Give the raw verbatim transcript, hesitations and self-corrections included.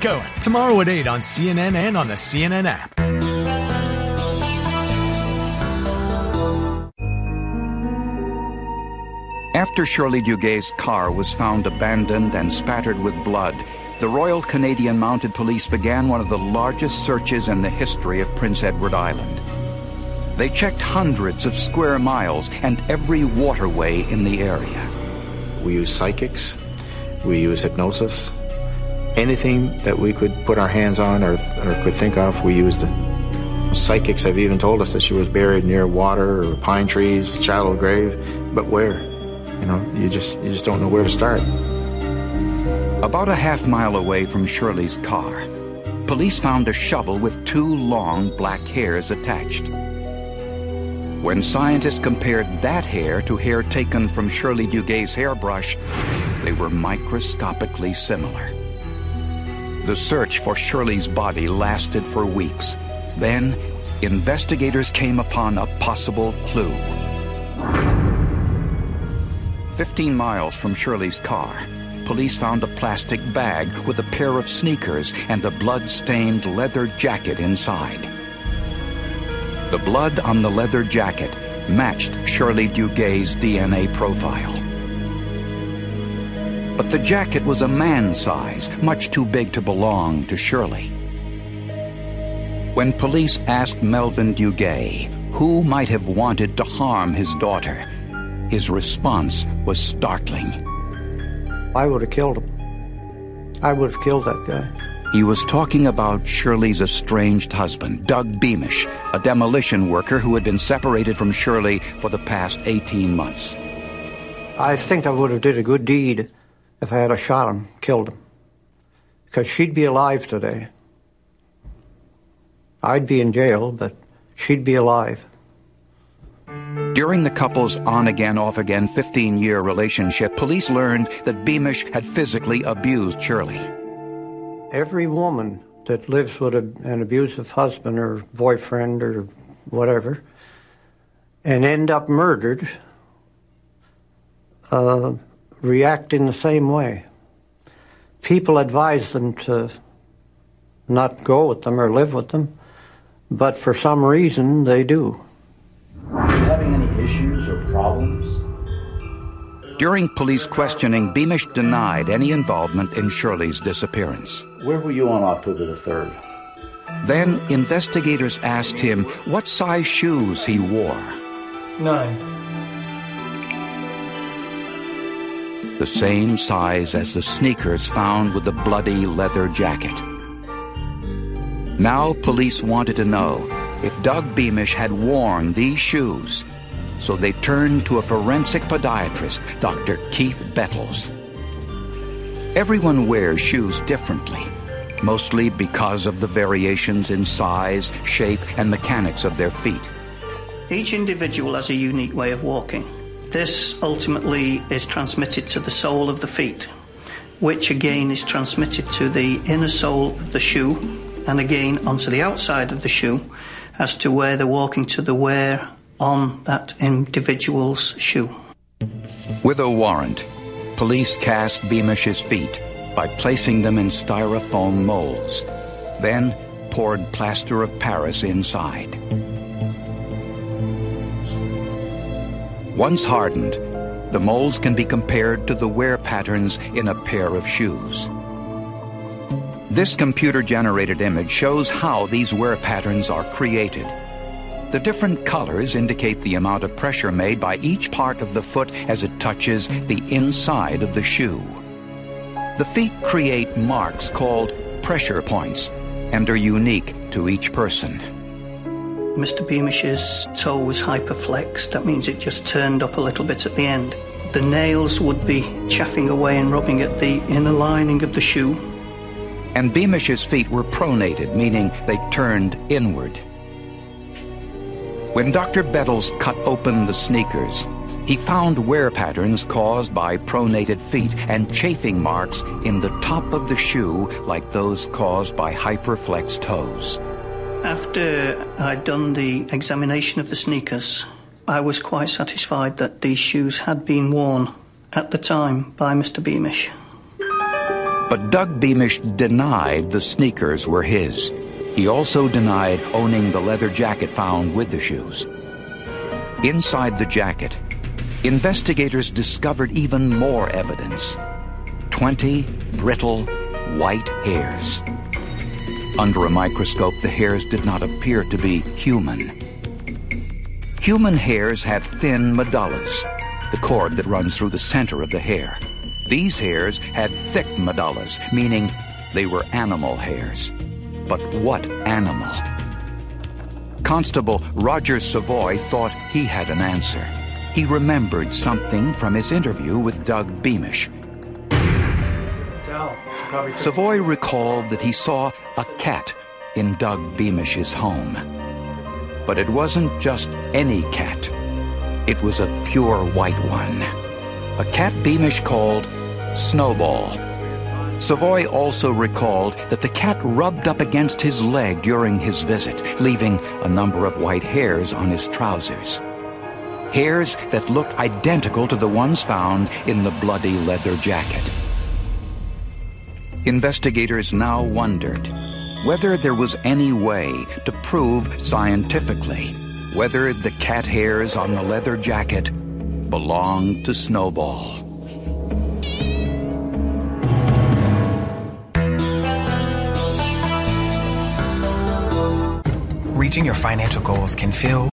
going. Tomorrow at eight on C N N and on the C N N app. After Shirley Duguay's car was found abandoned and spattered with blood, the Royal Canadian Mounted Police began one of the largest searches in the history of Prince Edward Island. They checked hundreds of square miles and every waterway in the area. We use psychics, we use hypnosis. Anything that we could put our hands on or, or could think of, we used it. Psychics have even told us that she was buried near water or pine trees, shallow grave, but where? You know, you just you just don't know where to start. About a half mile away from Shirley's car, police found a shovel with two long black hairs attached. When scientists compared that hair to hair taken from Shirley Duguay's hairbrush, they were microscopically similar. The search for Shirley's body lasted for weeks. Then, investigators came upon a possible clue. Fifteen miles from Shirley's car, police found a plastic bag with a pair of sneakers and a blood-stained leather jacket inside. The blood on the leather jacket matched Shirley Duguay's D N A profile. But the jacket was a man's size, much too big to belong to Shirley. When police asked Melvin Dugay who might have wanted to harm his daughter, his response was startling. I would have killed him. I would have killed that guy. He was talking about Shirley's estranged husband, Doug Beamish, a demolition worker who had been separated from Shirley for the past eighteen months. I think I would have did a good deed if I had a shot him, killed him. Because she'd be alive today. I'd be in jail, but she'd be alive. During the couple's on-again, off-again fifteen-year relationship, police learned that Beamish had physically abused Shirley. Every woman that lives with a, an abusive husband or boyfriend or whatever and end up murdered uh, react in the same way. People advise them to not go with them or live with them, but for some reason they do. Are you having any issues or problems? During police questioning, Beamish denied any involvement in Shirley's disappearance. Where were you on October the third? Then investigators asked him what size shoes he wore. Nine. The same size as the sneakers found with the bloody leather jacket. Now police wanted to know if Doug Beamish had worn these shoes, so they turned to a forensic podiatrist, Doctor Keith Bettles. Everyone wears shoes differently, mostly because of the variations in size, shape, and mechanics of their feet. Each individual has a unique way of walking. This ultimately is transmitted to the sole of the feet, which again is transmitted to the inner sole of the shoe, and again onto the outside of the shoe, as to where they're walking to the wear on that individual's shoe. With a warrant, police cast Beamish's feet by placing them in styrofoam molds, then poured plaster of Paris inside. Once hardened, the molds can be compared to the wear patterns in a pair of shoes. This computer-generated image shows how these wear patterns are created. The different colors indicate the amount of pressure made by each part of the foot as it touches the inside of the shoe. The feet create marks called pressure points and are unique to each person. Mister Beamish's toe was hyperflexed. That means it just turned up a little bit at the end. The nails would be chaffing away and rubbing at the inner lining of the shoe. And Beamish's feet were pronated, meaning they turned inward. When Doctor Bettles cut open the sneakers, he found wear patterns caused by pronated feet and chafing marks in the top of the shoe like those caused by hyperflexed toes. After I'd done the examination of the sneakers, I was quite satisfied that these shoes had been worn at the time by Mister Beamish. But Doug Beamish denied the sneakers were his. He also denied owning the leather jacket found with the shoes. Inside the jacket, investigators discovered even more evidence. Twenty brittle, white hairs. Under a microscope, the hairs did not appear to be human. Human hairs have thin medullas, the cord that runs through the center of the hair. These hairs had thick medullas, meaning they were animal hairs. But what animal? Constable Roger Savoy thought he had an answer. He remembered something from his interview with Doug Beamish. Savoy recalled that he saw a cat in Doug Beamish's home. But it wasn't just any cat. It was a pure white one. A cat Beamish called Snowball. Savoy also recalled that the cat rubbed up against his leg during his visit, leaving a number of white hairs on his trousers. Hairs that looked identical to the ones found in the bloody leather jacket. Investigators now wondered whether there was any way to prove scientifically whether the cat hairs on the leather jacket belonged to Snowball. Reaching your financial goals can feel